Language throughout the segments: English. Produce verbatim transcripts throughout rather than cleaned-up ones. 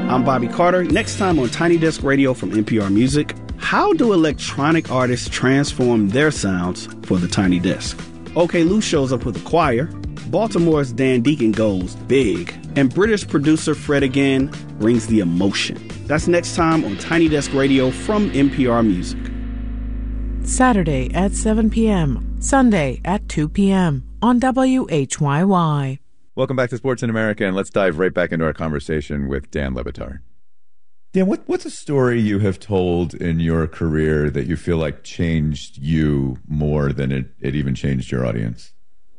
I'm Bobby Carter. Next time on Tiny Desk Radio from N P R Music, how do electronic artists transform their sounds for the Tiny Desk? OK Lou shows up with a choir, Baltimore's Dan Deacon goes big, and British producer Fred again brings the emotion. That's next time on Tiny Desk Radio from N P R Music. Saturday at seven p.m., Sunday at two p.m. on W H Y Y. Welcome back to Sports in America, and let's dive right back into our conversation with Dan Le Batard. Dan, what, what's a story you have told in your career that you feel like changed you more than it, it even changed your audience?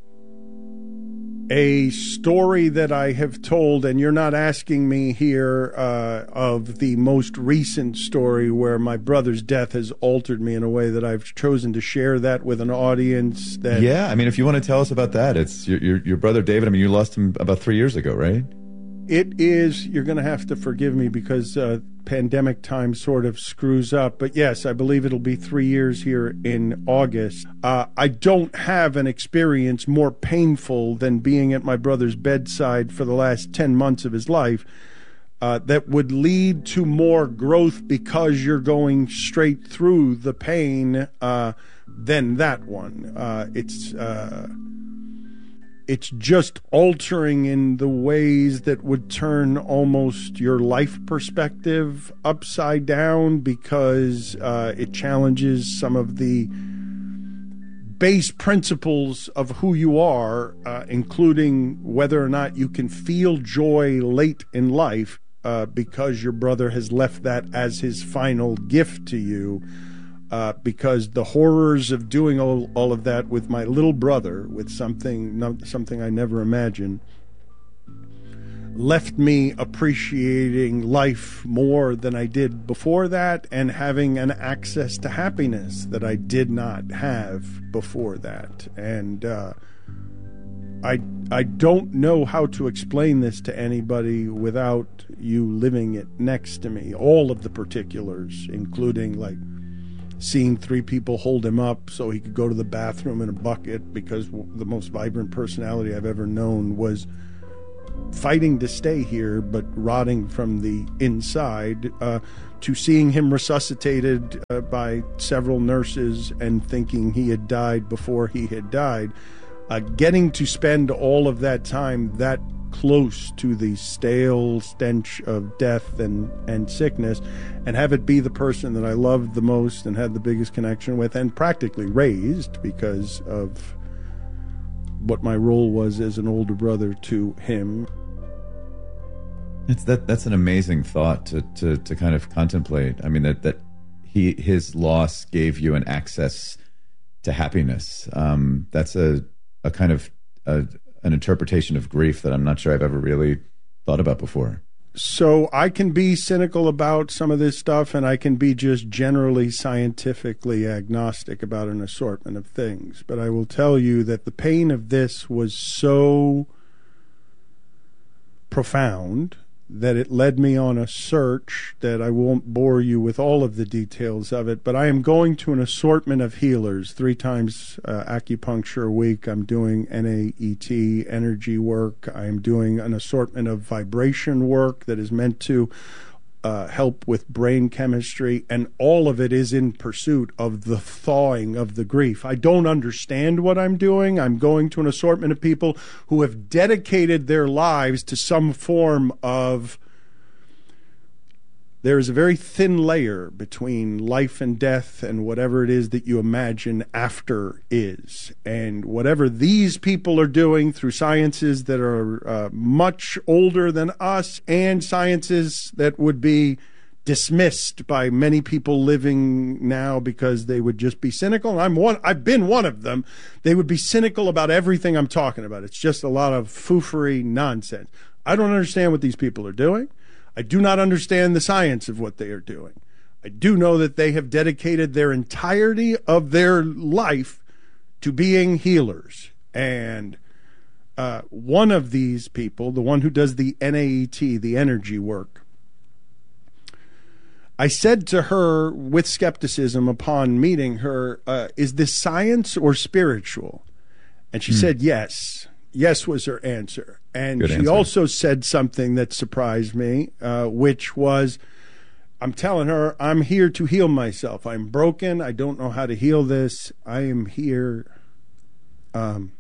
A story that I have told, and you're not asking me here uh, of the most recent story where my brother's death has altered me in a way that I've chosen to share that with an audience. That Yeah, I mean, if you want to tell us about that, it's your, your, your brother David. I mean, you lost him about three years ago, right? It is, you're going to have to forgive me because uh, pandemic time sort of screws up. But yes, I believe it'll be three years here in August. Uh, I don't have an experience more painful than being at my brother's bedside for the last ten months of his life uh, that would lead to more growth because you're going straight through the pain uh, than that one. Uh, it's... Uh, It's just altering in the ways that would turn almost your life perspective upside down because uh, it challenges some of the base principles of who you are, uh, including whether or not you can feel joy late in life uh, because your brother has left that as his final gift to you. Uh, because the horrors of doing all, all of that with my little brother, with something no, something I never imagined, left me appreciating life more than I did before that and having an access to happiness that I did not have before that. And uh, I, I don't know how to explain this to anybody without you living it next to me. All of the particulars, including like seeing three people hold him up so he could go to the bathroom in a bucket because the most vibrant personality I've ever known was fighting to stay here but rotting from the inside, uh, to seeing him resuscitated uh, by several nurses and thinking he had died before he had died. Uh, getting to spend all of that time that close to the stale stench of death and, and sickness, and have it be the person that I loved the most and had the biggest connection with and practically raised because of what my role was as an older brother to him. It's that that's an amazing thought to, to, to kind of contemplate. I mean, that, that he his loss gave you an access to happiness. Um, that's a, a kind of a, an interpretation of grief that I'm not sure I've ever really thought about before. So I can be cynical about some of this stuff, and I can be just generally scientifically agnostic about an assortment of things. But I will tell you that the pain of this was so profound that it led me on a search that I won't bore you with all of the details of it, but I am going to an assortment of healers three times uh, acupuncture a week. I'm doing N A E T, energy work. I am doing an assortment of vibration work that is meant to uh, help with brain chemistry, and all of it is in pursuit of the thawing of the grief. I don't understand what I'm doing. I'm going to an assortment of people who have dedicated their lives to some form of... There is a very thin layer between life and death and whatever it is that you imagine after is. And whatever these people are doing through sciences that are uh, much older than us and sciences that would be dismissed by many people living now because they would just be cynical. I'm one, I've been one of them. They would be cynical about everything I'm talking about. It's just a lot of foofery nonsense. I don't understand what these people are doing. I do not understand the science of what they are doing. I do know that they have dedicated their entirety of their life to being healers. And uh, one of these people, the one who does the N A E T, the energy work, I said to her with skepticism upon meeting her, uh, is this science or spiritual? And she mm. said yes. Yes was her answer. And Good she answer. also said something that surprised me, uh, which was, I'm telling her, I'm here to heal myself. I'm broken. I don't know how to heal this. I am here um,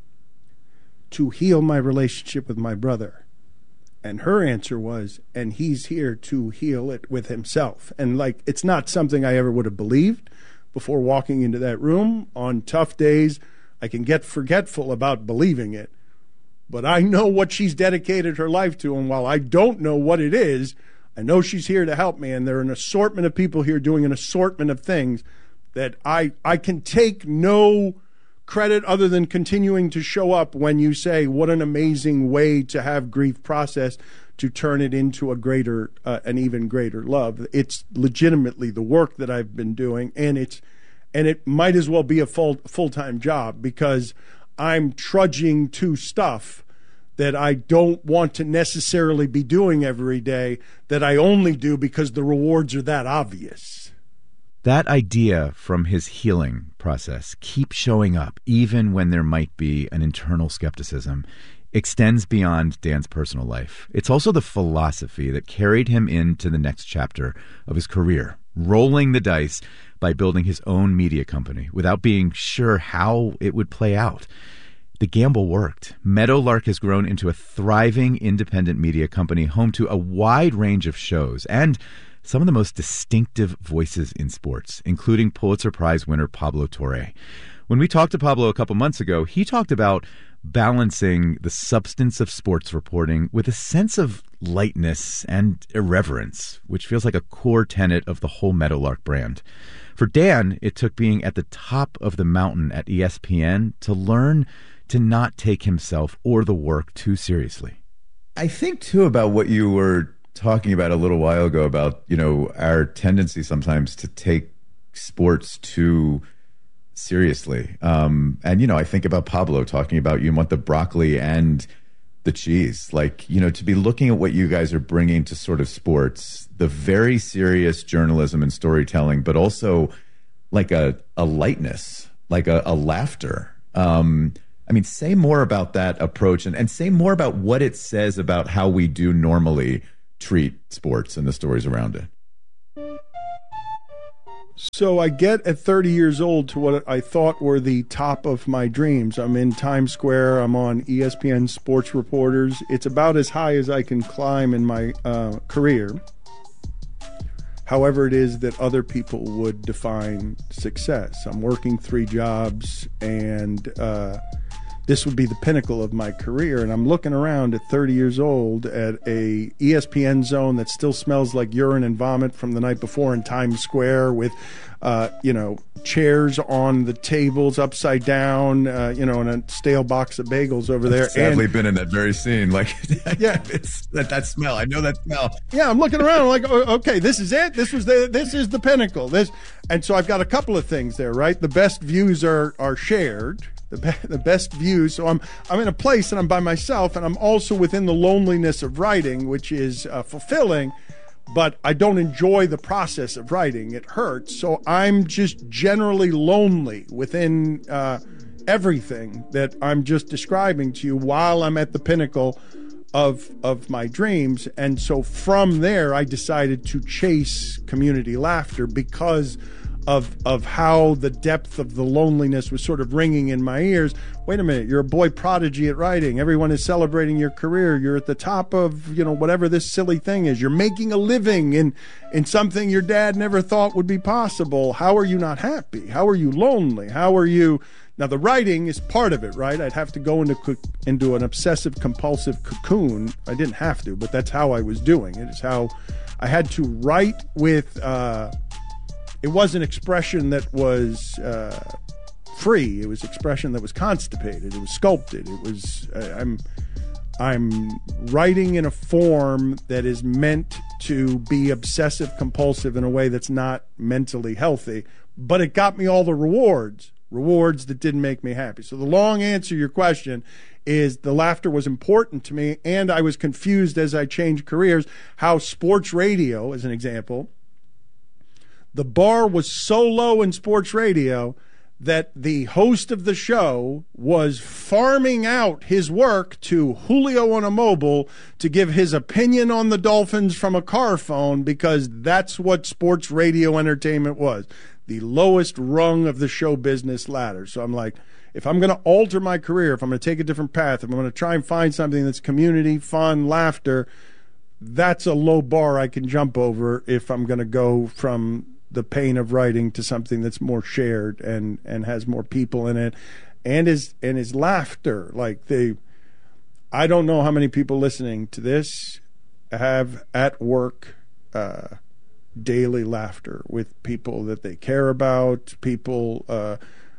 to heal my relationship with my brother. And her answer was, and he's here to heal it with himself. And like, it's not something I ever would have believed before walking into that room. On tough days, I can get forgetful about believing it. But I know what she's dedicated her life to, and while I don't know what it is, I know she's here to help me, and there are an assortment of people here doing an assortment of things that I I can take no credit other than continuing to show up when you say what an amazing way to have grief process to turn it into a greater, uh, an even greater love. It's legitimately the work that I've been doing, and it's and it might as well be a full full-time job because I'm trudging to stuff that I don't want to necessarily be doing every day, that I only do because the rewards are that obvious. That idea from his healing process, keep showing up even when there might be an internal skepticism, extends beyond Dan's personal life. It's also the philosophy that carried him into the next chapter of his career, rolling the dice by building his own media company without being sure how it would play out. The gamble worked. Meadowlark has grown into a thriving independent media company home to a wide range of shows and some of the most distinctive voices in sports, including Pulitzer Prize winner Pablo Torre. When we talked to Pablo a couple months ago, he talked about balancing the substance of sports reporting with a sense of lightness and irreverence, which feels like a core tenet of the whole Meadowlark brand. For Dan, it took being at the top of the mountain at E S P N to learn to not take himself or the work too seriously. I think, too, about what you were talking about a little while ago about, you know, our tendency sometimes to take sports too seriously. Um, and, you know, I think about Pablo talking about you want the broccoli and the cheese. Like, you know, to be looking at what you guys are bringing to sort of sports, the very serious journalism and storytelling, but also like a, a lightness, like a, a laughter. Um, I mean, say more about that approach and, and say more about what it says about how we do normally treat sports and the stories around it. So I get at thirty years old to what I thought were the top of my dreams. I'm in Times Square. I'm on E S P N Sports Reporters. It's about as high as I can climb in my uh, career. However it is that other people would define success. I'm working three jobs, and uh, this would be the pinnacle of my career. And I'm looking around at thirty years old at a E S P N zone that still smells like urine and vomit from the night before in Times Square, with, uh, you know, chairs on the tables upside down, uh, you know, and a stale box of bagels over there. I've sadly and, been in that very scene. Like, yeah, it's that, that smell. I know that smell. Yeah, I'm looking around. I'm like, oh, okay, this is it. This was the. This is the pinnacle. This, and so I've got a couple of things there, right? The best views are are shared. The, be- the best views. So I'm I'm in a place and I'm by myself, and I'm also within the loneliness of writing, which is uh, fulfilling, but I don't enjoy the process of writing. It hurts. So I'm just generally lonely within uh, everything that I'm just describing to you while I'm at the pinnacle of of my dreams. And so from there, I decided to chase community laughter because of of how the depth of the loneliness was sort of ringing in my ears. Wait a minute, you're a boy prodigy at writing. Everyone is celebrating your career. You're at the top of, you know, whatever this silly thing is. You're making a living in in something your dad never thought would be possible. How are you not happy? How are you lonely? How are you... Now, the writing is part of it, right? I'd have to go into into an obsessive compulsive cocoon. I didn't have to, but that's how I was doing it. It's how I had to write with... Uh, It was an expression that was uh, free. It was expression that was constipated. It was sculpted. It was uh, I'm I'm writing in a form that is meant to be obsessive compulsive in a way that's not mentally healthy. But it got me all the rewards, rewards that didn't make me happy. So the long answer to your question is the laughter was important to me, and I was confused as I changed careers how sports radio, as an example, the bar was so low in sports radio that the host of the show was farming out his work to Julio on a mobile to give his opinion on the Dolphins from a car phone, because that's what sports radio entertainment was, the lowest rung of the show business ladder. So I'm like, if I'm going to alter my career, if I'm going to take a different path, if I'm going to try and find something that's community, fun, laughter, that's a low bar I can jump over if I'm going to go from the pain of writing to something that's more shared and, and has more people in it, and is and is laughter. Like they, I don't know how many people listening to this have at work uh, daily laughter with people that they care about, people uh,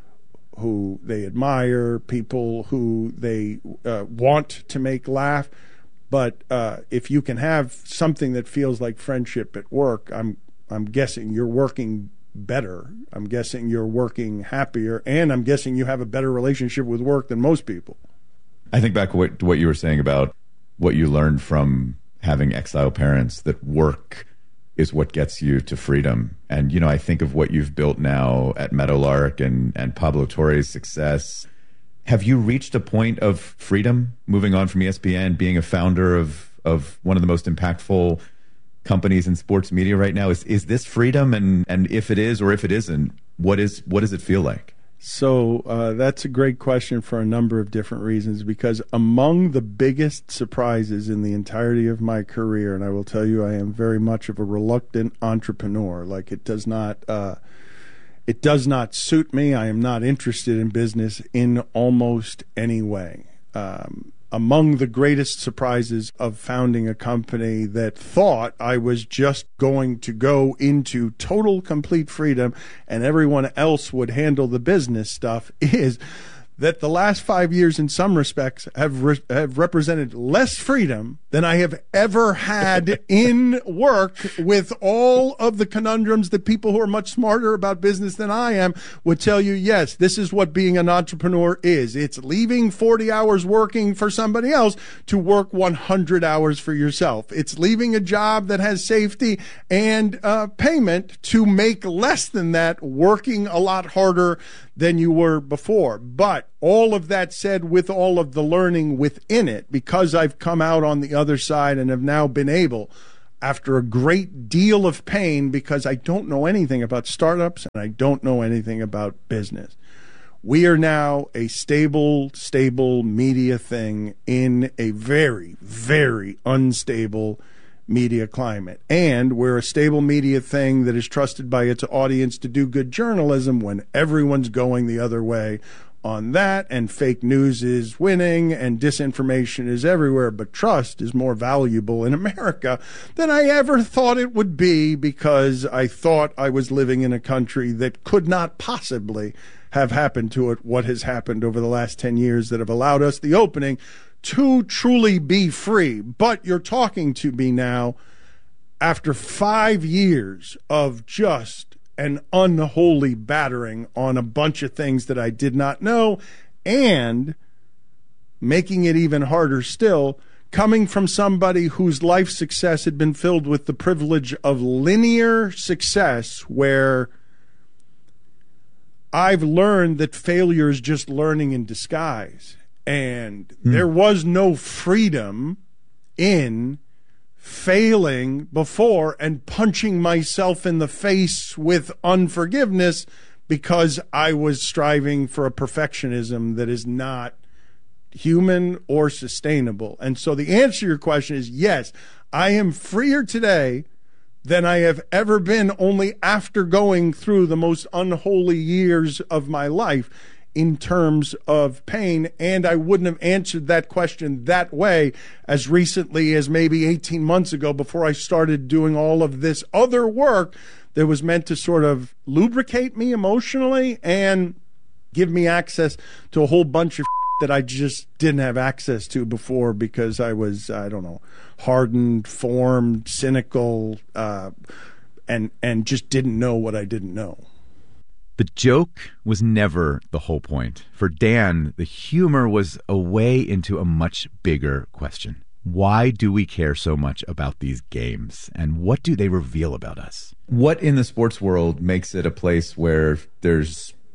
who they admire, people who they uh, want to make laugh. But uh, if you can have something that feels like friendship at work, I'm I'm guessing you're working better. I'm guessing you're working happier, and I'm guessing you have a better relationship with work than most people. I think back to what, to what you were saying about what you learned from having exile parents, that work is what gets you to freedom. And, you know, I think of what you've built now at Meadowlark and, and Pablo Torre's success. Have you reached a point of freedom moving on from E S P N, being a founder of, of one of the most impactful companies in sports media right now? Is is this freedom? And, and if it is, or if it isn't, what is what does it feel like? So uh, that's a great question for a number of different reasons, because among the biggest surprises in the entirety of my career, and I will tell you, I am very much of a reluctant entrepreneur. Like it does not, uh, it does not suit me. I am not interested in business in almost any way. Um, among the greatest surprises of founding a company that thought I was just going to go into total, complete freedom and everyone else would handle the business stuff is that the last five years in some respects have re- have represented less freedom than I have ever had in work, with all of the conundrums that people who are much smarter about business than I am would tell you, yes, this is what being an entrepreneur is. It's leaving forty hours working for somebody else to work one hundred hours for yourself. It's leaving a job that has safety and uh, payment to make less than that, working a lot harder than you were before. But all of that said, with all of the learning within it, because I've come out on the other side and have now been able, after a great deal of pain, because I don't know anything about startups and I don't know anything about business, we are now a stable, stable media thing in a very, very unstable media climate. And we're a stable media thing that is trusted by its audience to do good journalism when everyone's going the other way on that, and fake news is winning and disinformation is everywhere. But trust is more valuable in America than I ever thought it would be, because I thought I was living in a country that could not possibly have happened to it what has happened over the last ten years that have allowed us the opening to truly be free. But you're talking to me now after five years of just an unholy battering on a bunch of things that I did not know, and making it even harder still, coming from somebody whose life success had been filled with the privilege of linear success, where I've learned that failure is just learning in disguise. And mm. there was no freedom in failing before and punching myself in the face with unforgiveness because I was striving for a perfectionism that is not human or sustainable. And so the answer to your question is yes, I am freer today than I have ever been, only after going through the most unholy years of my life in terms of pain. And I wouldn't have answered that question that way as recently as maybe eighteen months ago, before I started doing all of this other work that was meant to sort of lubricate me emotionally and give me access to a whole bunch of that I just didn't have access to before, because I was, I don't know, hardened, formed, cynical, uh, and and just didn't know what I didn't know. The joke was never the whole point. For Dan, the humor was a way into a much bigger question. Why do we care so much about these games, and what do they reveal about us? What in the sports world makes it a place where there's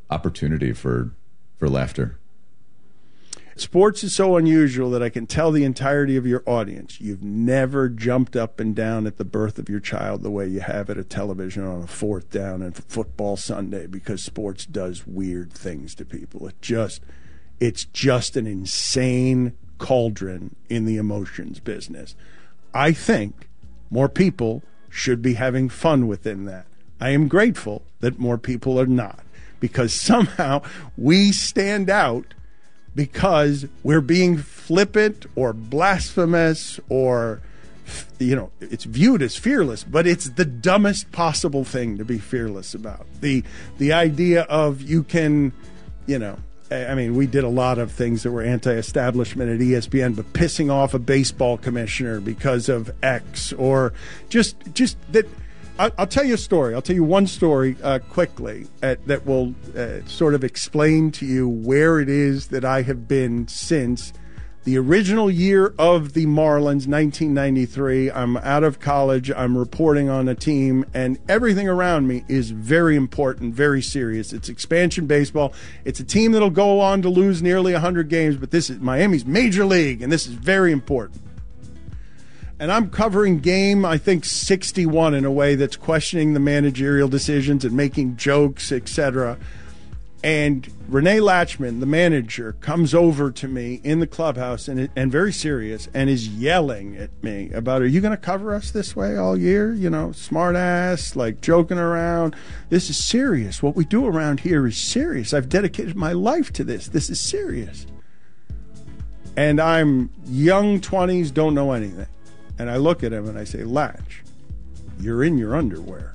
opportunity for for laughter. Sports is so unusual that I can tell the entirety of your audience you've never jumped up and down at the birth of your child the way you have at a television on a fourth down and football Sunday, because sports does weird things to people. It just, it's just an insane cauldron in the emotions business. I think more people should be having fun within that. I am grateful that more people are not, because somehow we stand out because we're being flippant or blasphemous, or, you know, it's viewed as fearless, but it's the dumbest possible thing to be fearless about. The the idea of you can, you know, I mean, we did a lot of things that were anti-establishment at E S P N, but pissing off a baseball commissioner because of X, or just just that. I'll tell you a story. I'll tell you one story uh, quickly at, that will uh, sort of explain to you where it is that I have been since the original year of the Marlins, nineteen ninety-three. I'm out of college. I'm reporting on a team, and everything around me is very important, very serious. It's expansion baseball. It's a team that'll go on to lose nearly one hundred games, but this is Miami's major league, and this is very important. And I'm covering game, I think, sixty-one in a way that's questioning the managerial decisions and making jokes, et cetera. And Renee Latchman, the manager, comes over to me in the clubhouse and and very serious and is yelling at me about, are you going to cover us this way all year? You know, smart ass, like joking around. This is serious. What we do around here is serious. I've dedicated my life to this. This is serious. And I'm young twenties, don't know anything. And I look at him and I say, Latch, you're in your underwear.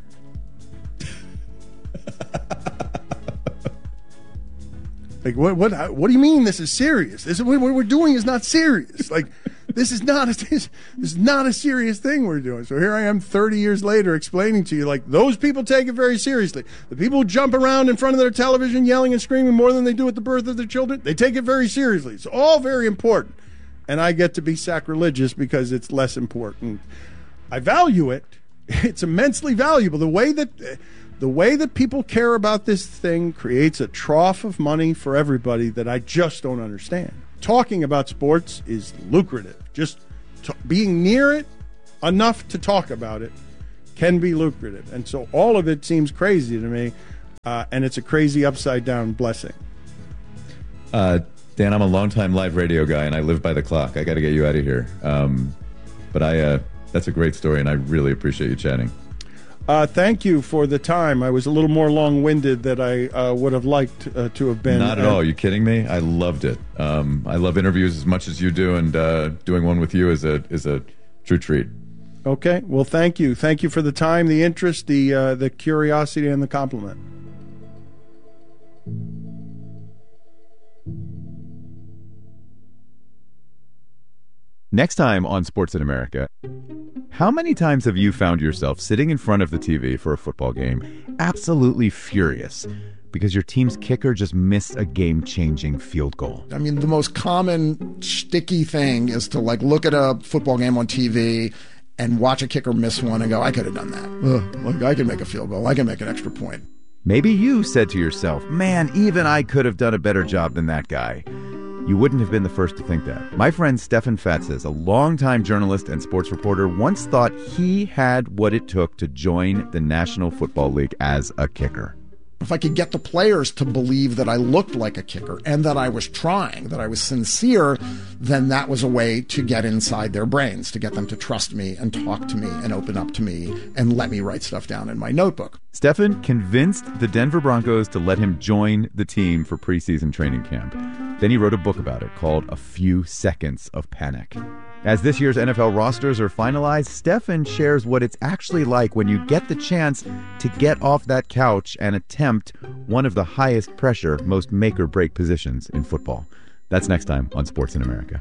Like, what, what, what do you mean this is serious? This is, what we're doing is not serious. Like, this is not a, this is not a serious thing we're doing. So here I am thirty years later explaining to you, like, those people take it very seriously. The people who jump around in front of their television yelling and screaming more than they do at the birth of their children, they take it very seriously. It's all very important. And I get to be sacrilegious because it's less important. I value it. It's immensely valuable. The way that the way that people care about this thing creates a trough of money for everybody that I just don't understand. Talking about sports is lucrative. Just t- being near it enough to talk about it can be lucrative. And so all of it seems crazy to me, uh, and it's a crazy upside-down blessing. Uh Dan, I'm a longtime live radio guy, and I live by the clock. I got to get you out of here. Um, but I, uh, that's a great story, and I really appreciate you chatting. Uh, thank you for the time. I was a little more long-winded than I uh, would have liked uh, to have been. Not at all. Are you kidding me? I loved it. Um, I love interviews as much as you do, and uh, doing one with you is a is a true treat. Okay. Well, thank you. Thank you for the time, the interest, the uh, the curiosity, and the compliment. Next time on Sports in America, how many times have you found yourself sitting in front of the T V for a football game, absolutely furious because your team's kicker just missed a game-changing field goal? I mean, the most common sticky thing is to like look at a football game on T V and watch a kicker miss one and go, I could have done that. Ugh, like I can make a field goal. I can make an extra point. Maybe you said to yourself, man, even I could have done a better job than that guy. You wouldn't have been the first to think that. My friend Stefan Fatsis, a longtime journalist and sports reporter, once thought he had what it took to join the National Football League as a kicker. If I could get the players to believe that I looked like a kicker and that I was trying, that I was sincere, then that was a way to get inside their brains, to get them to trust me and talk to me and open up to me and let me write stuff down in my notebook. Stefan convinced the Denver Broncos to let him join the team for preseason training camp. Then he wrote a book about it called A Few Seconds of Panic. As this year's N F L rosters are finalized, Stefan shares what it's actually like when you get the chance to get off that couch and attempt one of the highest pressure, most make-or-break positions in football. That's next time on Sports in America.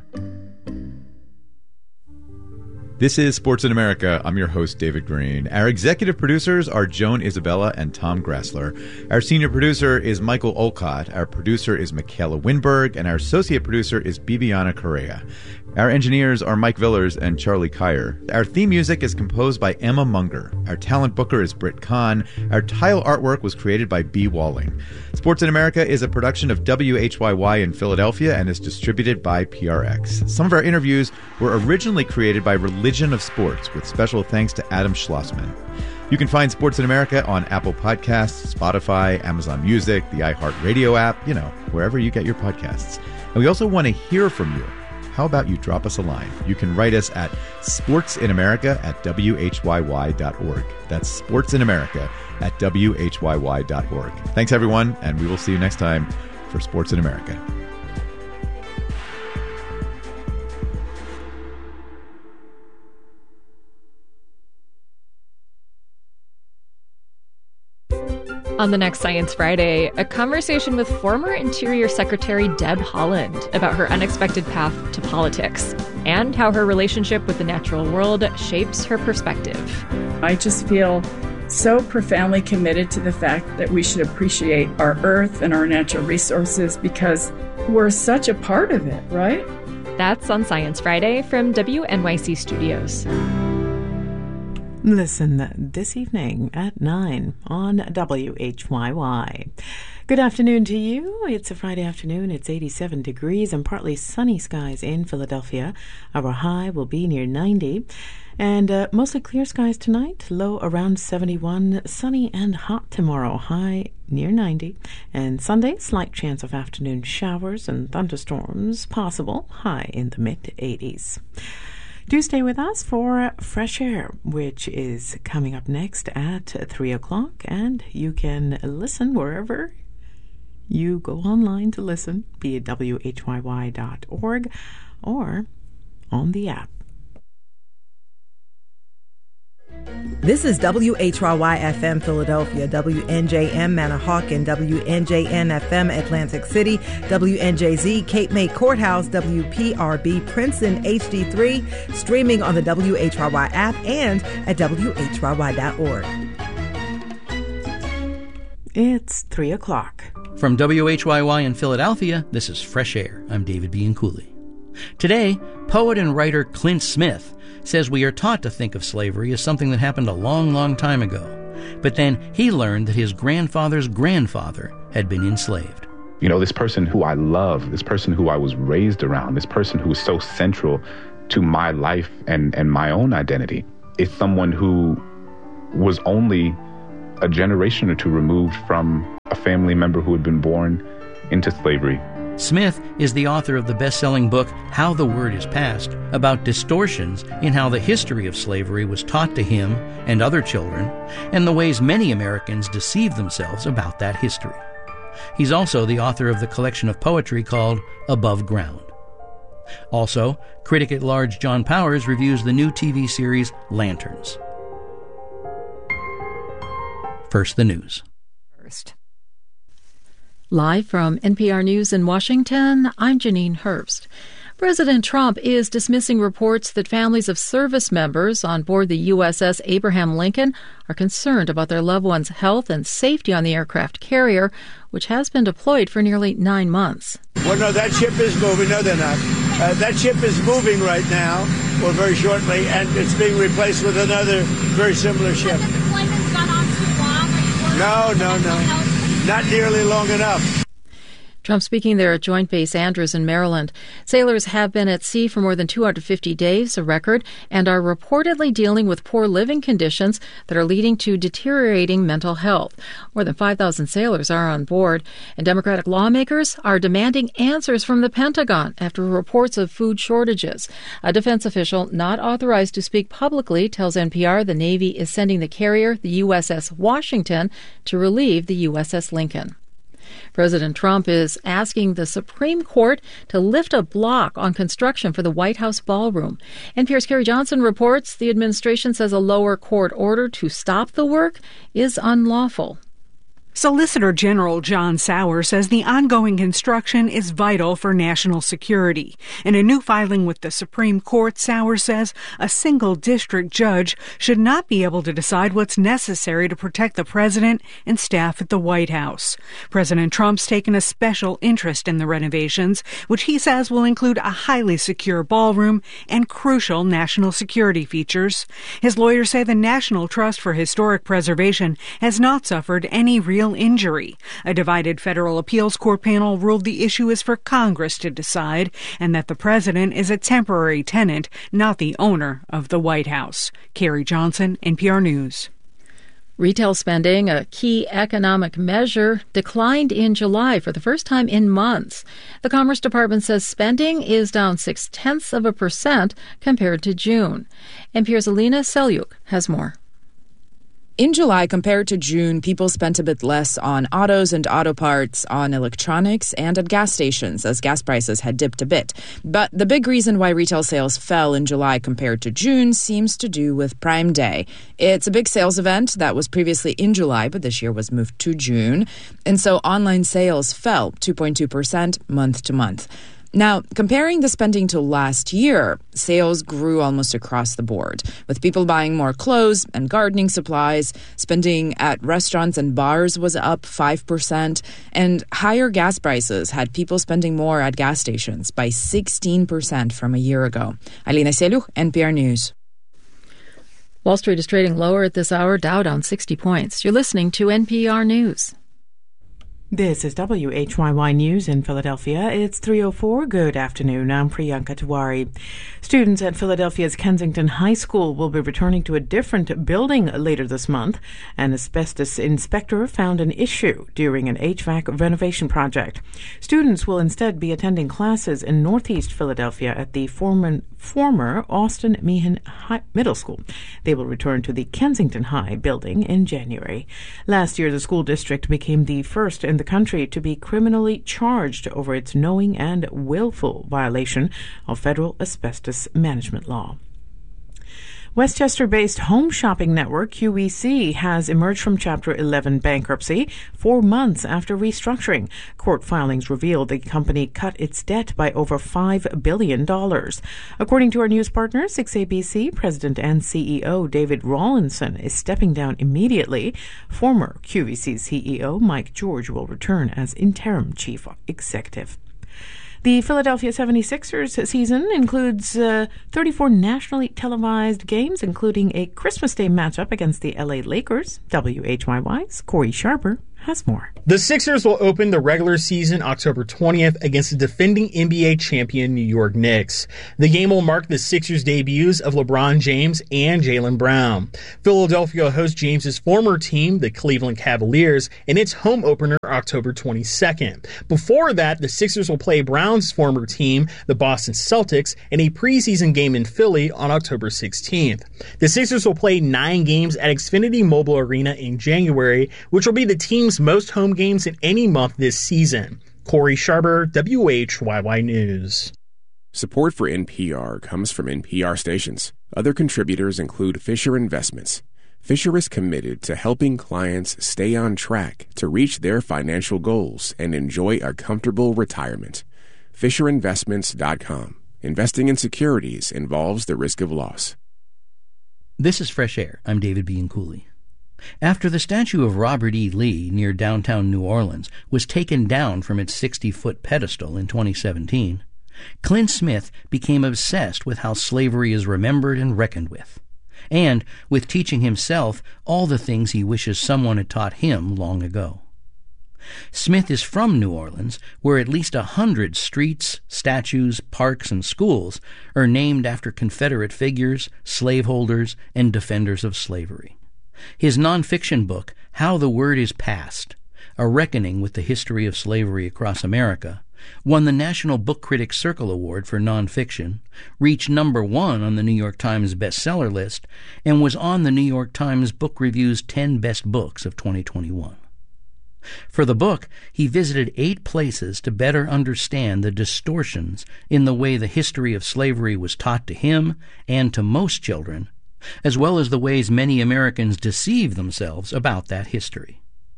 This is Sports in America. I'm your host, David Green. Our executive producers are Joan Isabella and Tom Grassler. Our senior producer is Michael Olcott. Our producer is Michaela Winberg. And our associate producer is Bibiana Correa. Our engineers are Mike Villers and Charlie Kyer. Our theme music is composed by Emma Munger. Our talent booker is Britt Kahn. Our tile artwork was created by B. Walling. Sports in America is a production of W H Y Y in Philadelphia and is distributed by P R X. Some of our interviews were originally created by Religion of Sports, with special thanks to Adam Schlossman. You can find Sports in America on Apple Podcasts, Spotify, Amazon Music, the iHeartRadio app, you know, wherever you get your podcasts. And we also want to hear from you. How about you drop us a line? You can write us at sportsinamerica at W H Y Y dot org. That's sportsinamerica at W H Y Y dot org. Thanks, everyone, and we will see you next time for Sports in America. On the next Science Friday, a conversation with former Interior Secretary Deb Haaland about her unexpected path to politics and how her relationship with the natural world shapes her perspective. I just feel so profoundly committed to the fact that we should appreciate our earth and our natural resources because we're such a part of it, right? That's on Science Friday from W N Y C Studios. Listen this evening at nine on W H Y Y. Good afternoon to you. It's a Friday afternoon. It's eighty-seven degrees and partly sunny skies in Philadelphia. Our high will be near ninety. And uh, mostly clear skies tonight, low around seventy-one, sunny and hot tomorrow, high near ninety. And Sunday, slight chance of afternoon showers and thunderstorms possible, high in the mid-eighties. Do stay with us for Fresh Air, which is coming up next at three o'clock, and you can listen wherever you go online to listen, be it W H Y Y dot org or on the app. This is W H Y Y F M Philadelphia, W N J M Manahawkin, W N J N F M Atlantic City, W N J Z Cape May Courthouse, W P R B Princeton H D three, streaming on the W H Y Y app and at W H Y Y dot org. It's three o'clock. From W H Y Y in Philadelphia, this is Fresh Air. I'm David Bianculli. Today, poet and writer Clint Smith says we are taught to think of slavery as something that happened a long, long time ago. But then he learned that his grandfather's grandfather had been enslaved. You know, this person who I love, this person who I was raised around, this person who is so central to my life and, and my own identity is someone who was only a generation or two removed from a family member who had been born into slavery. Smith is the author of the best-selling book, How the Word is Passed, about distortions in how the history of slavery was taught to him and other children, and the ways many Americans deceive themselves about that history. He's also the author of the collection of poetry called Above Ground. Also, critic at large John Powers reviews the new T V series Lanterns. First, the news. First. Live from N P R News in Washington, I'm Janine Herbst. President Trump is dismissing reports that families of service members on board the U S S Abraham Lincoln are concerned about their loved ones' health and safety on the aircraft carrier, which has been deployed for nearly nine months. Well, no, that ship is moving. No, they're not. Uh, that ship is moving right now, or very shortly, and it's being replaced with another very similar ship. Has the deployment's gone on too long? No, no, no. Not nearly long enough. Trump speaking there at Joint Base Andrews in Maryland. Sailors have been at sea for more than two hundred fifty days, a record, and are reportedly dealing with poor living conditions that are leading to deteriorating mental health. More than five thousand sailors are on board, and Democratic lawmakers are demanding answers from the Pentagon after reports of food shortages. A defense official not authorized to speak publicly tells N P R the Navy is sending the carrier, the U S S Washington, to relieve the U S S Lincoln. President Trump is asking the Supreme Court to lift a block on construction for the White House ballroom. N P R's Carrie Johnson reports the administration says a lower court order to stop the work is unlawful. Solicitor General John Sauer says the ongoing construction is vital for national security. In a new filing with the Supreme Court, Sauer says a single district judge should not be able to decide what's necessary to protect the president and staff at the White House. President Trump's taken a special interest in the renovations, which he says will include a highly secure ballroom and crucial national security features. His lawyers say the National Trust for Historic Preservation has not suffered any real injury. A divided federal appeals court panel ruled the issue is for Congress to decide and that the president is a temporary tenant, not the owner of the White House. Carrie Johnson, N P R News. Retail spending, a key economic measure, declined in July for the first time in months. The Commerce Department says spending is down six-tenths of a percent compared to June. N P R's Alina Selyuk has more. In July, compared to June, people spent a bit less on autos and auto parts, on electronics, and at gas stations, as gas prices had dipped a bit. But the big reason why retail sales fell in July compared to June seems to do with Prime Day. It's a big sales event that was previously in July, but this year was moved to June. And so online sales fell two point two percent month to month. Now, comparing the spending to last year, sales grew almost across the board, with people buying more clothes and gardening supplies. Spending at restaurants and bars was up five percent, and higher gas prices had people spending more at gas stations by sixteen percent from a year ago. Alina Selyuk, N P R News. Wall Street is trading lower at this hour, Dow down sixty points. You're listening to N P R News. This is W H Y Y News in Philadelphia. It's three oh four. Good afternoon. I'm Priyanka Tiwari. Students at Philadelphia's Kensington High School will be returning to a different building later this month. An asbestos inspector found an issue during an H V A C renovation project. Students will instead be attending classes in Northeast Philadelphia at the former, former Austin Meehan High Middle School. They will return to the Kensington High building in January. Last year, the school district became the first in the country to be criminally charged over its knowing and willful violation of federal asbestos management law. Westchester-based home shopping network Q E C has emerged from Chapter eleven bankruptcy four months after restructuring. Court filings revealed the company cut its debt by over five billion dollars. According to our news partner, six A B C, President and C E O David Rawlinson is stepping down immediately. Former Q E C C E O Mike George will return as interim chief executive. The Philadelphia seventy-sixers season includes uh, thirty-four nationally televised games, including a Christmas Day matchup against the L A Lakers. W H Y Y's Corey Sharper has more. The Sixers will open the regular season October twentieth against the defending N B A champion New York Knicks. The game will mark the Sixers' debuts of LeBron James and Jaylen Brown. Philadelphia hosts James's former team, the Cleveland Cavaliers, in its home opener October twenty-second. Before that, the Sixers will play Brown's former team, the Boston Celtics, in a preseason game in Philly on October sixteenth. The Sixers will play nine games at Xfinity Mobile Arena in January, which will be the team's most home games in any month this season. Corey Sharper, W H Y Y News. Support for N P R comes from N P R stations. Other contributors include Fisher Investments. Fisher is committed to helping clients stay on track to reach their financial goals and enjoy a comfortable retirement. Fisher Investments dot com. Investing in securities involves the risk of loss. This is Fresh Air. I'm David Bianculli. After the statue of Robert E. Lee near downtown New Orleans was taken down from its sixty-foot pedestal in twenty seventeen, Clint Smith became obsessed with how slavery is remembered and reckoned with, and with teaching himself all the things he wishes someone had taught him long ago. Smith is from New Orleans, where at least a hundred streets, statues, parks, and schools are named after Confederate figures, slaveholders, and defenders of slavery. His nonfiction book, How the Word is Passed, A Reckoning with the History of Slavery Across America, won the National Book Critics Circle Award for nonfiction, reached number one on the New York Times bestseller list, and was on the New York Times Book Review's ten Best Books of twenty twenty-one. For the book, he visited eight places to better understand the distortions in the way the history of slavery was taught to him and to most children, as well as the ways many Americans deceive themselves about that history.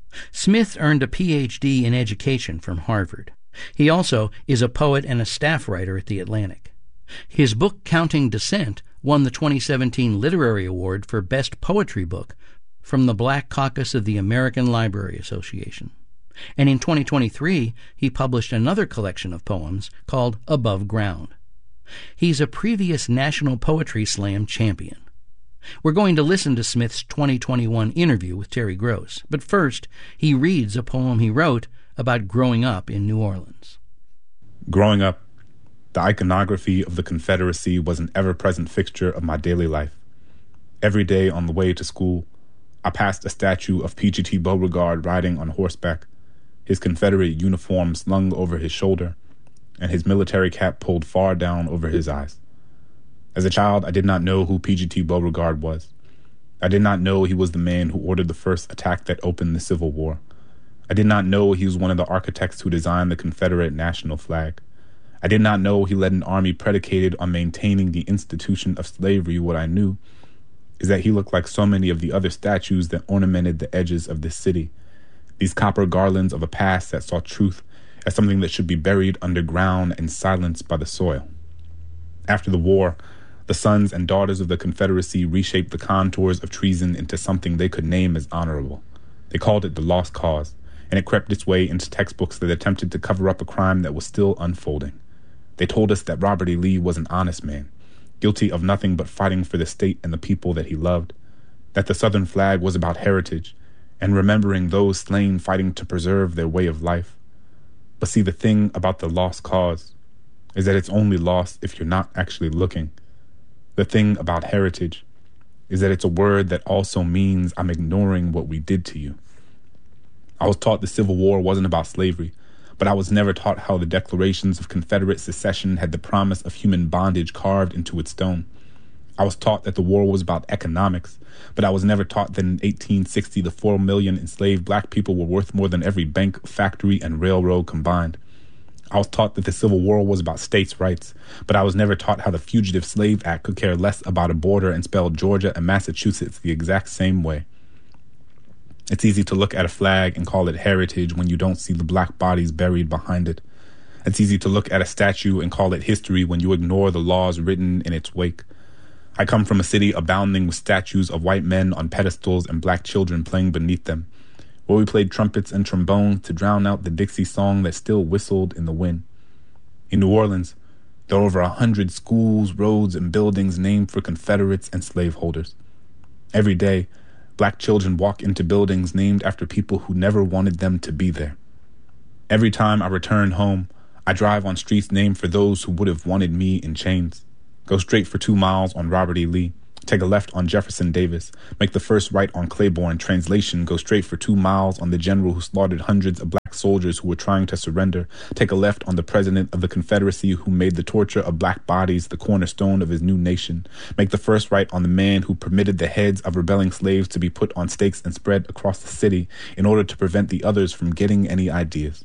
Smith earned a P H D in education from Harvard. He also is a poet and a staff writer at The Atlantic. His book, Counting Descent, won the twenty seventeen Literary Award for Best Poetry Book from the Black Caucus of the American Library Association. And in twenty twenty-three, he published another collection of poems called Above Ground. He's a previous National Poetry Slam champion. We're going to listen to Smith's twenty twenty-one interview with Terry Gross, but first, he reads a poem he wrote about growing up in New Orleans. Growing up, the iconography of the Confederacy was an ever-present fixture of my daily life. Every day on the way to school, I passed a statue of P G T Beauregard riding on horseback, his Confederate uniform slung over his shoulder, and his military cap pulled far down over his eyes. As a child, I did not know who P G T Beauregard was. I did not know he was the man who ordered the first attack that opened the Civil War. I did not know he was one of the architects who designed the Confederate national flag. I did not know he led an army predicated on maintaining the institution of slavery. What I knew is that he looked like so many of the other statues that ornamented the edges of this city, these copper garlands of a past that saw truth as something that should be buried underground and silenced by the soil. After the war, the sons and daughters of the Confederacy reshaped the contours of treason into something they could name as honorable. They called it the Lost Cause, and it crept its way into textbooks that attempted to cover up a crime that was still unfolding. They told us that Robert E. Lee was an honest man, guilty of nothing but fighting for the state and the people that he loved, that the Southern flag was about heritage and remembering those slain fighting to preserve their way of life. But see, the thing about the Lost Cause is that it's only lost if you're not actually looking. The thing about heritage is that it's a word that also means I'm ignoring what we did to you. I was taught the Civil War wasn't about slavery, but I was never taught how the declarations of Confederate secession had the promise of human bondage carved into its stone. I was taught that the war was about economics, but I was never taught that in eighteen sixty the four million enslaved black people were worth more than every bank, factory, and railroad combined. I was taught that the Civil War was about states' rights, but I was never taught how the Fugitive Slave Act could care less about a border and spell Georgia and Massachusetts the exact same way. It's easy to look at a flag and call it heritage when you don't see the black bodies buried behind it. It's easy to look at a statue and call it history when you ignore the laws written in its wake. I come from a city abounding with statues of white men on pedestals and black children playing beneath them, where we played trumpets and trombones to drown out the Dixie song that still whistled in the wind. In New Orleans, there are over a hundred schools, roads, and buildings named for Confederates and slaveholders. Every day, black children walk into buildings named after people who never wanted them to be there. Every time I return home, I drive on streets named for those who would have wanted me in chains. Go straight for two miles on Robert E. Lee. Take a left on Jefferson Davis. Make the first right on Claiborne. Translation, go straight for two miles on the general who slaughtered hundreds of black soldiers who were trying to surrender. Take a left on the president of the Confederacy who made the torture of black bodies the cornerstone of his new nation. Make the first right on the man who permitted the heads of rebelling slaves to be put on stakes and spread across the city in order to prevent the others from getting any ideas.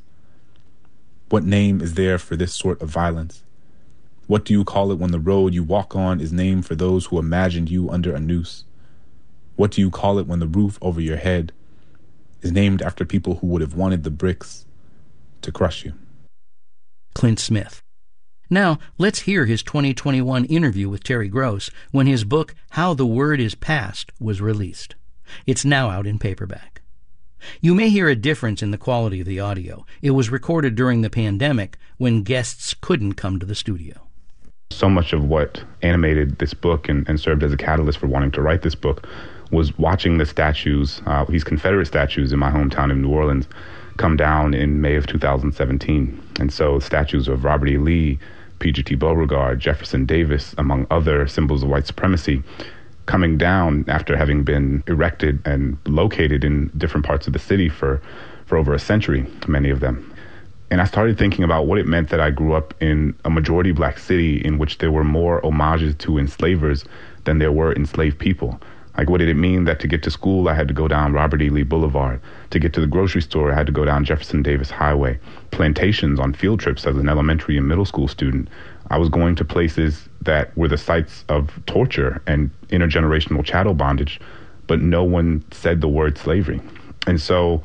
What name is there for this sort of violence? What do you call it when the road you walk on is named for those who imagined you under a noose? What do you call it when the roof over your head is named after people who would have wanted the bricks to crush you? Clint Smith. Now, let's hear his twenty twenty-one interview with Terry Gross when his book, How the Word is Passed, was released. It's now out in paperback. You may hear a difference in the quality of the audio. It was recorded during the pandemic when guests couldn't come to the studio. So much of what animated this book and, and served as a catalyst for wanting to write this book was watching the statues, uh, these Confederate statues in my hometown of New Orleans, come down in May of two thousand seventeen. And so statues of Robert E. Lee, P G T Beauregard, Jefferson Davis, among other symbols of white supremacy, coming down after having been erected and located in different parts of the city for, for over a century, many of them. And I started thinking about what it meant that I grew up in a majority black city in which there were more homages to enslavers than there were enslaved people. Like, what did it mean that to get to school, I had to go down Robert E. Lee Boulevard? To get to the grocery store, I had to go down Jefferson Davis Highway. Plantations on field trips as an elementary and middle school student. I was going to places that were the sites of torture and intergenerational chattel bondage, but no one said the word slavery. And so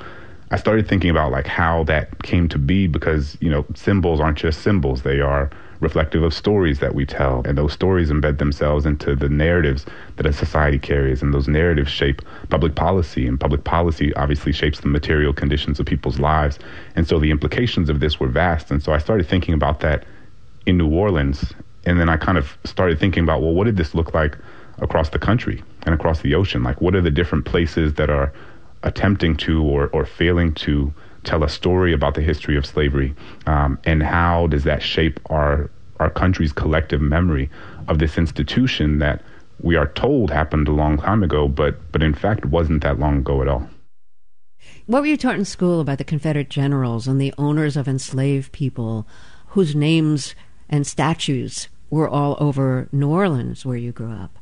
I started thinking about like how that came to be, because, you know, symbols aren't just symbols. They are reflective of stories that we tell, and those stories embed themselves into the narratives that a society carries, and those narratives shape public policy, and public policy obviously shapes the material conditions of people's lives. And so the implications of this were vast. And so I started thinking about that in New Orleans, and then I kind of started thinking about, well, what did this look like across the country and across the ocean? Like, what are the different places that are attempting to or, or failing to tell a story about the history of slavery, um, and how does that shape our our country's collective memory of this institution that we are told happened a long time ago, but but in fact wasn't that long ago at all. What were you taught in school about the Confederate generals and the owners of enslaved people whose names and statues were all over New Orleans, where you grew up?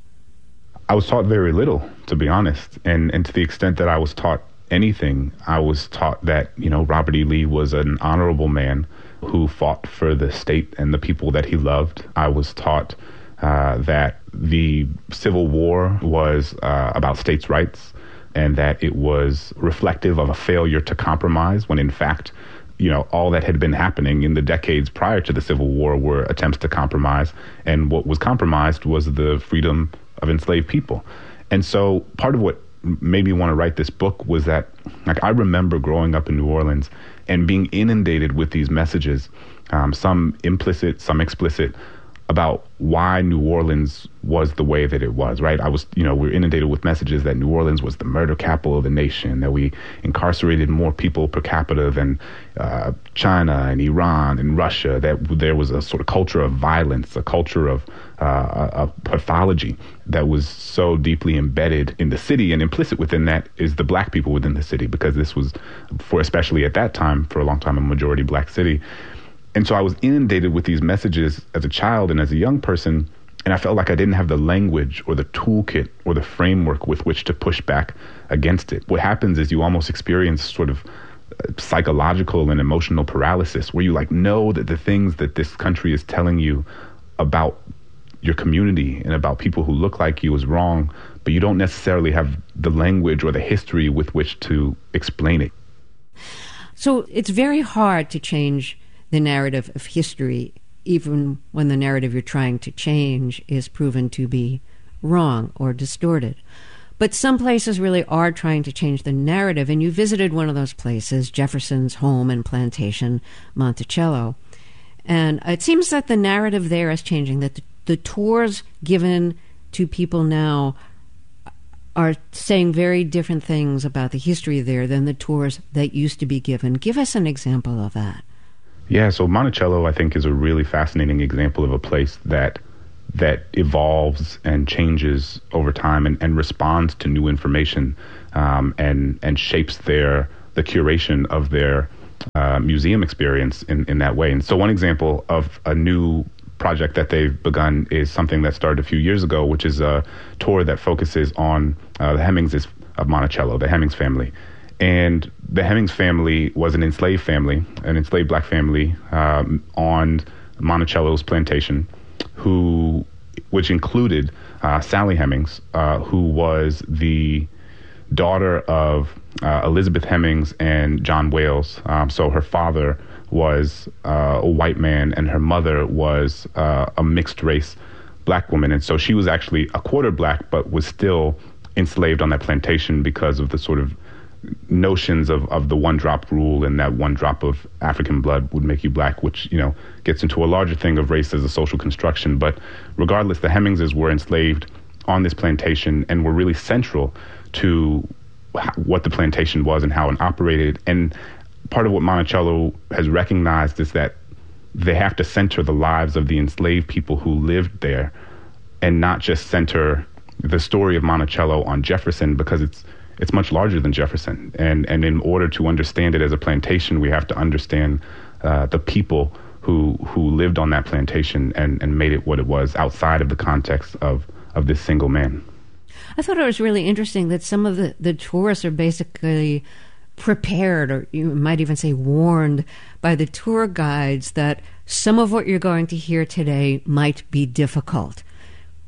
I was taught very little, to be honest, and and to the extent that I was taught anything, I was taught that, you know, Robert E. Lee was an honorable man who fought for the state and the people that he loved. I was taught uh, that the Civil War was uh, about states' rights, and that it was reflective of a failure to compromise, when in fact, you know, all that had been happening in the decades prior to the Civil War were attempts to compromise, and what was compromised was the freedom of enslaved people. And so part of what made me want to write this book was that, like, I remember growing up in New Orleans and being inundated with these messages, um, some implicit, some explicit, about why New Orleans was the way that it was, right? I was, you know, we were inundated with messages that New Orleans was the murder capital of the nation, that we incarcerated more people per capita than uh, China and Iran and Russia, that there was a sort of culture of violence, a culture of, uh, of pathology that was so deeply embedded in the city, and implicit within that is the black people within the city, because this was, for especially at that time, for a long time, a majority black city. And so I was inundated with these messages as a child and as a young person, and I felt like I didn't have the language or the toolkit or the framework with which to push back against it. What happens is you almost experience sort of psychological and emotional paralysis, where you like know that the things that this country is telling you about your community and about people who look like you is wrong, but you don't necessarily have the language or the history with which to explain it. So it's very hard to change the narrative of history, even when the narrative you're trying to change is proven to be wrong or distorted. But some places really are trying to change the narrative, and you visited one of those places, Jefferson's home and plantation, Monticello. And it seems that the narrative there is changing, that the, the tours given to people now are saying very different things about the history there than the tours that used to be given. Give us an example of that. Yeah, so Monticello, I think, is a really fascinating example of a place that that evolves and changes over time, and, and responds to new information, um, and and shapes their the curation of their uh, museum experience in, in that way. And so one example of a new project that they've begun is something that started a few years ago, which is a tour that focuses on uh, the Hemmingses of Monticello, the Hemmings family. And the Hemmings family was an enslaved family, an enslaved black family um, on Monticello's plantation, who, which included uh, Sally Hemings, uh, who was the daughter of uh, Elizabeth Hemings and John Wales. Um, so her father was uh, a white man, and her mother was uh, a mixed race black woman. And so she was actually a quarter black, but was still enslaved on that plantation because of the sort of notions of, of the one drop rule, and that one drop of African blood would make you black, which, you know, gets into a larger thing of race as a social construction. But regardless, the Hemingses were enslaved on this plantation and were really central to what the plantation was and how it operated. And part of what Monticello has recognized is that they have to center the lives of the enslaved people who lived there, and not just center the story of Monticello on Jefferson, because it's It's much larger than Jefferson. And and in order to understand it as a plantation, we have to understand uh, the people who who lived on that plantation and, and made it what it was outside of the context of, of this single man. I thought it was really interesting that some of the, the tourists are basically prepared, or you might even say warned, by the tour guides that some of what you're going to hear today might be difficult.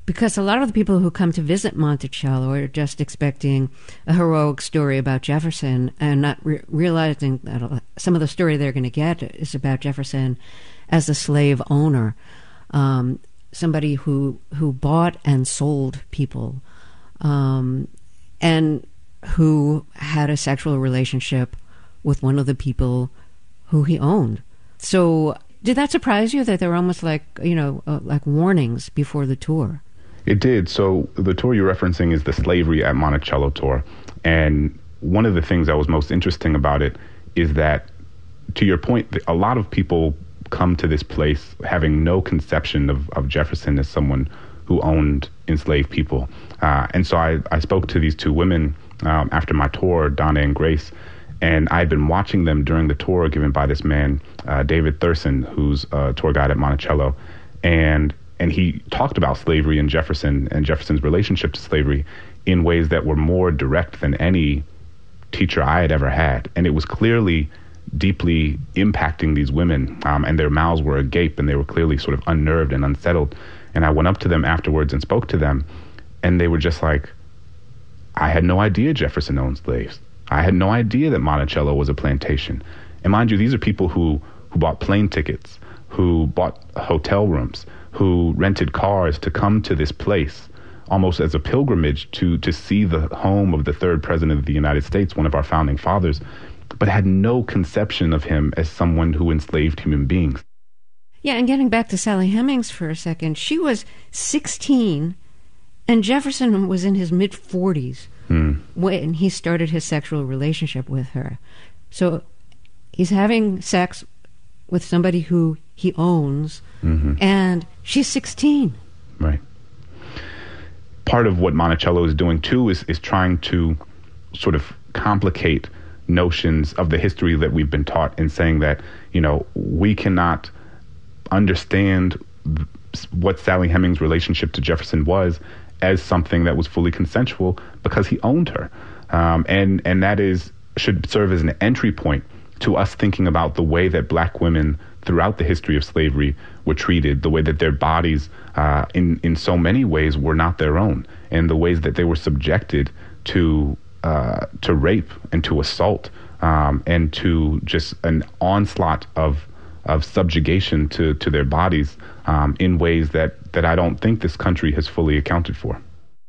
because a lot of the people who come to visit Monticello are just expecting a heroic story about Jefferson and not re- realizing that some of the story they're going to get is about Jefferson as a slave owner, um, somebody who who bought and sold people, um, and who had a sexual relationship with one of the people who he owned. So did that surprise you that they were almost like, you know, uh, like warnings before the tour? It did. So the tour you're referencing is the Slavery at Monticello tour. And one of the things that was most interesting about it is that, to your point, a lot of people come to this place having no conception of, of Jefferson as someone who owned enslaved people. Uh, and so I, I spoke to these two women um, after my tour, Donna and Grace, and I'd been watching them during the tour given by this man, uh, David Thurston, who's a tour guide at Monticello. And and he talked about slavery and Jefferson and Jefferson's relationship to slavery in ways that were more direct than any teacher I had ever had. And it was clearly deeply impacting these women, um, and their mouths were agape, and they were clearly sort of unnerved and unsettled. And I went up to them afterwards and spoke to them, and they were just like, I had no idea Jefferson owned slaves. I had no idea that Monticello was a plantation. And mind you, these are people who, who bought plane tickets, who bought hotel rooms, who rented cars to come to this place almost as a pilgrimage to, to see the home of the third president of the United States, one of our founding fathers, but had no conception of him as someone who enslaved human beings. Yeah, and getting back to Sally Hemings for a second, she was sixteen, and Jefferson was in his mid-forties hmm. when he started his sexual relationship with her. So he's having sex with somebody who he owns, mm-hmm. and she's sixteen. Right. Part of what Monticello is doing, too, is, is trying to sort of complicate notions of the history that we've been taught, in saying that, you know, we cannot understand what Sally Hemings' relationship to Jefferson was as something that was fully consensual because he owned her. Um, and, and that is should serve as an entry point to us thinking about the way that black women throughout the history of slavery were treated, the way that their bodies uh, in, in so many ways were not their own, and the ways that they were subjected to uh, to rape and to assault um, and to just an onslaught of of subjugation to, to their bodies um, in ways that, that I don't think this country has fully accounted for.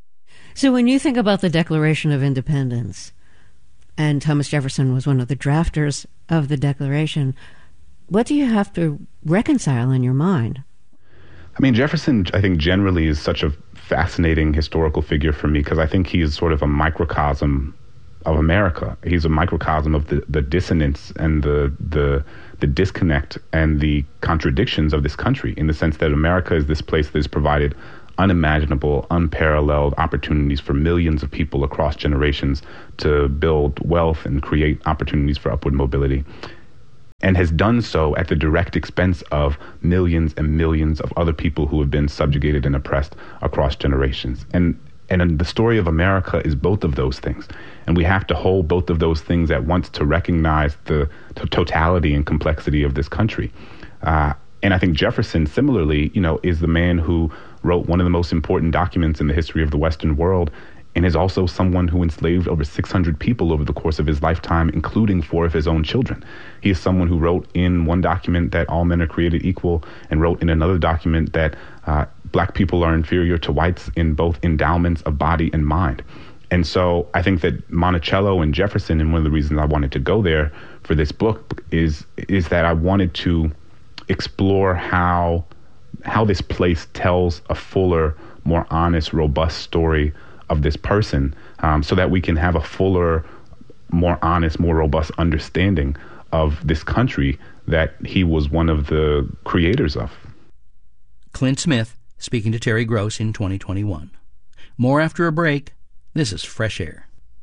So when you think about the Declaration of Independence, and Thomas Jefferson was one of the drafters of the Declaration, what do you have to reconcile in your mind? I mean, Jefferson, I think, generally is such a fascinating historical figure for me because I think he is sort of a microcosm of America. He's a microcosm of the, the dissonance and the, the the disconnect and the contradictions of this country, in the sense that America is this place that has provided unimaginable, unparalleled opportunities for millions of people across generations to build wealth and create opportunities for upward mobility, and has done so at the direct expense of millions and millions of other people who have been subjugated and oppressed across generations. And and the story of America is both of those things. And we have to hold both of those things at once to recognize the t- totality and complexity of this country. Uh, and I think Jefferson, similarly, you know, is the man who wrote one of the most important documents in the history of the Western world, and is also someone who enslaved over six hundred people over the course of his lifetime, including four of his own children. He is someone who wrote in one document that all men are created equal, and wrote in another document that uh, black people are inferior to whites in both endowments of body and mind. And so I think that Monticello and Jefferson, and one of the reasons I wanted to go there for this book is is that I wanted to explore how how this place tells a fuller, more honest, robust story of this person, um, so that we can have a fuller, more honest, more robust understanding of this country that he was one of the creators of. Clint Smith speaking to Terry Gross in twenty twenty-one. More after a break. This is Fresh Air.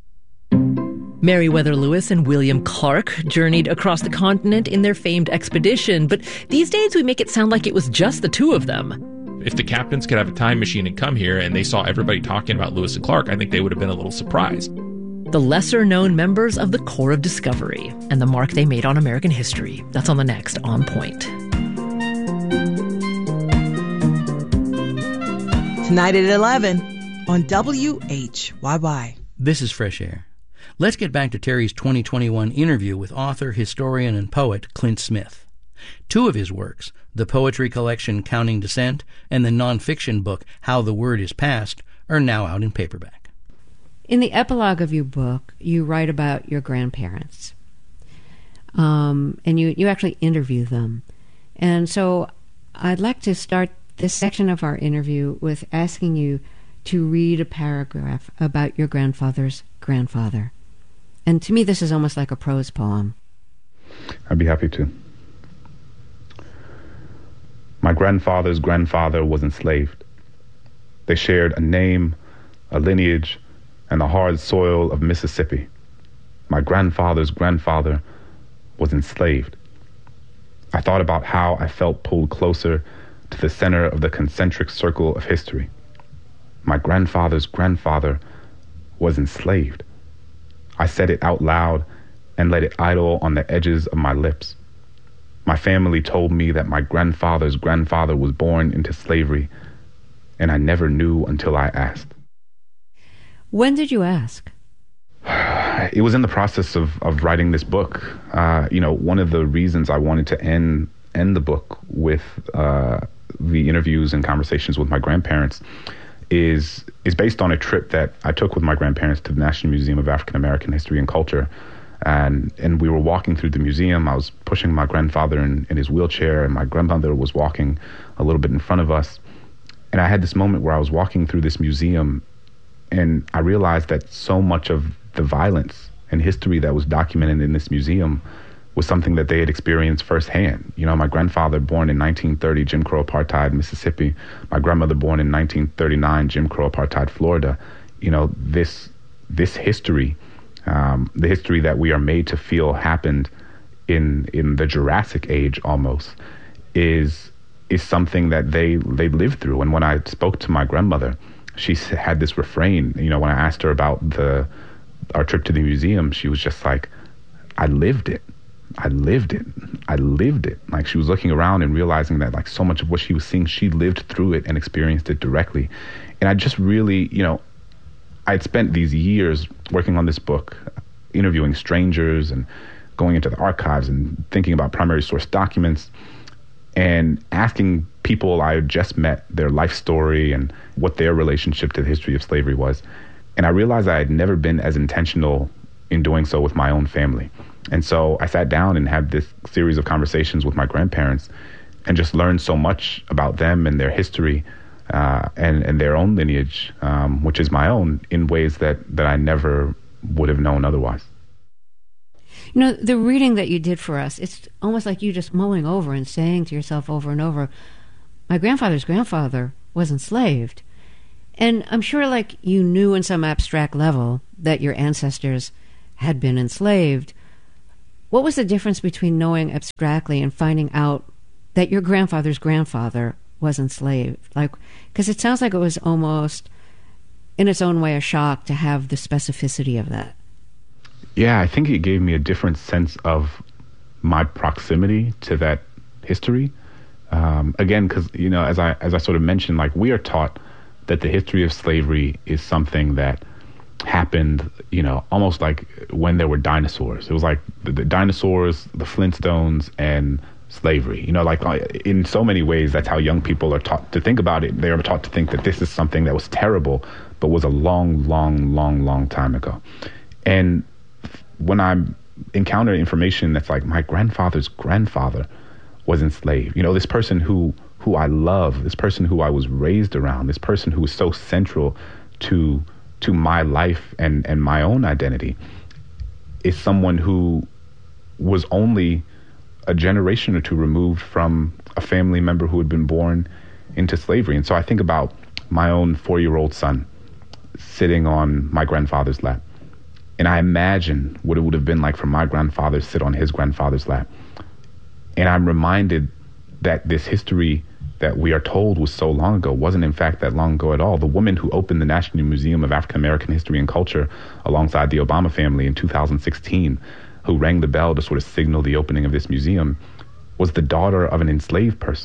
Meriwether Lewis and William Clark journeyed across the continent in their famed expedition, but these days we make it sound like it was just the two of them. If the captains could have a time machine and come here and they saw everybody talking about Lewis and Clark, I think they would have been a little surprised. The lesser-known members of the Corps of Discovery and the mark they made on American history. That's on the next On Point. Tonight at eleven on W H Y Y. This is Fresh Air. Let's get back to Terry's twenty twenty-one interview with author, historian, and poet Clint Smith. Two of his works, the poetry collection Counting Descent and the nonfiction book How the Word is Passed, are now out in paperback. In the epilogue of your book, you write about your grandparents. Um, and you, you actually interview them. And so I'd like to start this section of our interview with asking you to read a paragraph about your grandfather's grandfather. And to me, this is almost like a prose poem. I'd be happy to. My grandfather's grandfather was enslaved. They shared a name, a lineage, and the hard soil of Mississippi. My grandfather's grandfather was enslaved. I thought about how I felt pulled closer to the center of the concentric circle of history. My grandfather's grandfather was enslaved. I said it out loud and let it idle on the edges of my lips. My family told me that my grandfather's grandfather was born into slavery, and I never knew until I asked. When did you ask? It was in the process of, of writing this book. Uh, you know, one of the reasons I wanted to end end the book with uh, the interviews and conversations with my grandparents is is based on a trip that I took with my grandparents to the National Museum of African American History and Culture. And and we were walking through the museum. I was pushing my grandfather in, in his wheelchair, and my grandmother was walking a little bit in front of us. And I had this moment where I was walking through this museum, and I realized that so much of the violence and history that was documented in this museum was something that they had experienced firsthand. You know, my grandfather born in nineteen thirty, Jim Crow apartheid, Mississippi. My grandmother born in nineteen thirty-nine, Jim Crow apartheid, Florida. You know, this this history, um, the history that we are made to feel happened in in the Jurassic age almost, is is something that they they lived through. And when I spoke to my grandmother, she had this refrain. You know, when I asked her about the our trip to the museum, she was just like, I lived it. I lived it. I lived it. Like, she was looking around and realizing that, like, so much of what she was seeing, she lived through it and experienced it directly. And I just really, you know, I'd spent these years working on this book, interviewing strangers and going into the archives and thinking about primary source documents and asking people I had just met their life story and what their relationship to the history of slavery was. And I realized I had never been as intentional in doing so with my own family. And so I sat down and had this series of conversations with my grandparents and just learned so much about them and their history uh, and, and their own lineage, um, which is my own, in ways that, that I never would have known otherwise. You know, the reading that you did for us, it's almost like you just mulling over and saying to yourself over and over, my grandfather's grandfather was enslaved. And I'm sure, like, you knew in some abstract level that your ancestors had been enslaved. What was the difference between knowing abstractly and finding out that your grandfather's grandfather was enslaved? Like, because it sounds like it was almost, in its own way, a shock to have the specificity of that. Yeah, I think it gave me a different sense of my proximity to that history. Um, again, because, you know, as I as I sort of mentioned, like, we are taught that the history of slavery is something that happened, you know, almost like when there were dinosaurs. It was like the, the dinosaurs, the Flintstones, and slavery. You know, like, in so many ways, that's how young people are taught to think about it. They are taught to think that this is something that was terrible, but was a long, long, long, long time ago. And when I encounter information that's like, my grandfather's grandfather was enslaved, you know, this person who who I love, this person who I was raised around, this person who was so central to to my life and, and my own identity, is someone who was only a generation or two removed from a family member who had been born into slavery. And so I think about my own four-year-old son sitting on my grandfather's lap. And I imagine what it would have been like for my grandfather to sit on his grandfather's lap. And I'm reminded that this history that we are told was so long ago wasn't in fact that long ago at all. The woman who opened the National Museum of African American History and Culture alongside the Obama family in two thousand sixteen, who rang the bell to sort of signal the opening of this museum, was the daughter of an enslaved person.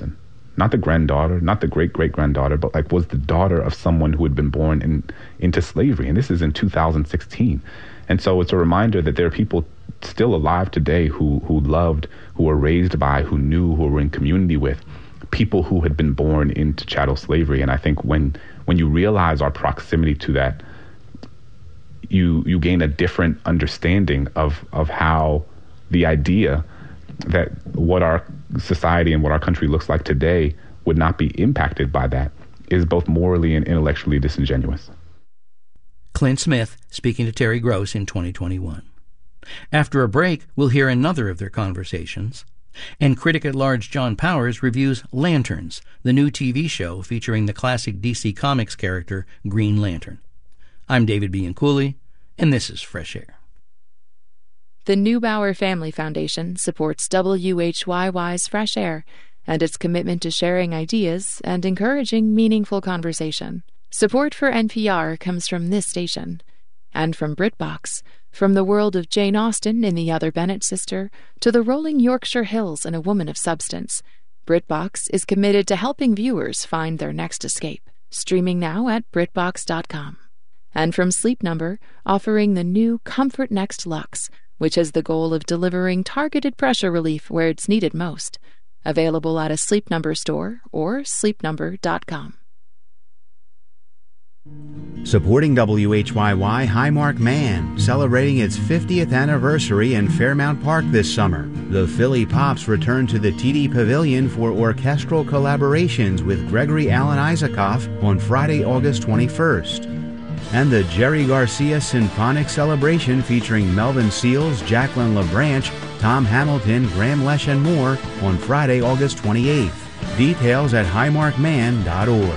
not the granddaughter, not the great-great-granddaughter, but like was the daughter of someone who had been born in, into slavery. And this is in two thousand sixteen. And so it's a reminder that there are people still alive today who, who loved, who were raised by, who knew, who were in community with people who had been born into chattel slavery. And I think when when you realize our proximity to that, you you gain a different understanding of, of how the idea that what our society and what our country looks like today would not be impacted by that is both morally and intellectually disingenuous. Clint Smith speaking to Terry Gross in twenty twenty-one. After a break, we'll hear another of their conversations. And critic-at-large John Powers reviews Lanterns, the new T V show featuring the classic D C Comics character Green Lantern. I'm David Bianculli, and this is Fresh Air. The Neubauer Family Foundation supports W H Y Y's Fresh Air and its commitment to sharing ideas and encouraging meaningful conversation. Support for N P R comes from this station and from BritBox, from the world of Jane Austen in The Other Bennet Sister to the rolling Yorkshire Hills in A Woman of Substance. BritBox is committed to helping viewers find their next escape. Streaming now at Brit Box dot com. And from Sleep Number, offering the new Comfort Next Luxe, which has the goal of delivering targeted pressure relief where it's needed most. Available at a Sleep Number store or sleep number dot com. Supporting W H Y Y, Highmark Man, celebrating its fiftieth anniversary in Fairmount Park this summer. The Philly Pops return to the T D Pavilion for orchestral collaborations with Gregory Alan Isaacoff on Friday, August twenty-first. And the Jerry Garcia Symphonic Celebration featuring Melvin Seals, Jacqueline LaBranche, Tom Hamilton, Graham Lesh, and more on Friday, August twenty-eighth. Details at highmark man dot org.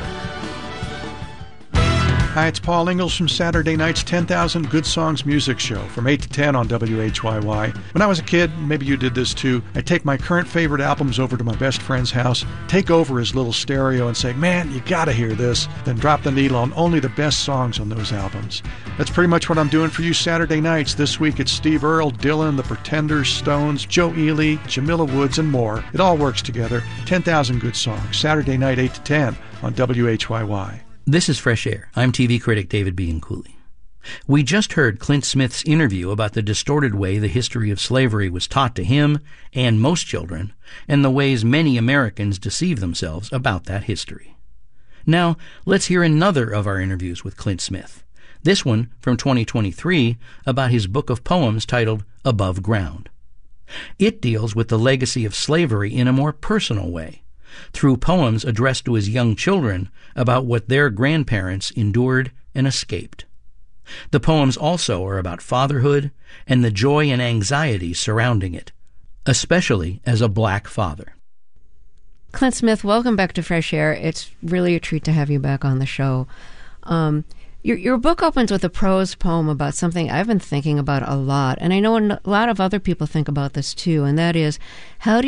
Hi, it's Paul Ingalls from Saturday night's ten thousand Good Songs Music Show from eight to ten on W H Y Y. When I was a kid, maybe you did this too, I'd take my current favorite albums over to my best friend's house, take over his little stereo and say, man, you gotta hear this, then drop the needle on only the best songs on those albums. That's pretty much what I'm doing for you Saturday nights. This week it's Steve Earle, Dylan, The Pretenders, Stones, Joe Ely, Jamila Woods, and more. It all works together. ten thousand Good Songs, Saturday night eight to ten on W H Y Y. This is Fresh Air. I'm T V critic David Bianculli. We just heard Clint Smith's interview about the distorted way the history of slavery was taught to him and most children, and the ways many Americans deceive themselves about that history. Now, let's hear another of our interviews with Clint Smith. This one from twenty twenty-three about his book of poems titled Above Ground. It deals with the legacy of slavery in a more personal way, through poems addressed to his young children about what their grandparents endured and escaped. The poems also are about fatherhood and the joy and anxiety surrounding it, especially as a black father. Clint Smith, welcome back to Fresh Air. It's really a treat to have you back on the show. Um, your, your book opens with a prose poem about something I've been thinking about a lot, and I know a lot of other people think about this too, and that is, how do